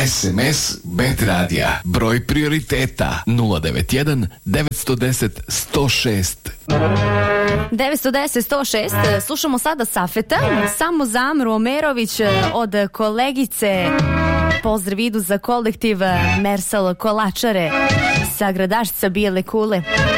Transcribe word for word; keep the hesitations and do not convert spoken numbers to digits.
S M S Bet Radija. Broj prioriteta nula devet jedan devet jedan nula sto šest. devet jedan nula sto šest. Slušamo sada Safeta. Samo Zamro Omerović od kolegice. Pozdrav idu za kolektiv Mersal Kolačare sa Gradašca Bijele Kule.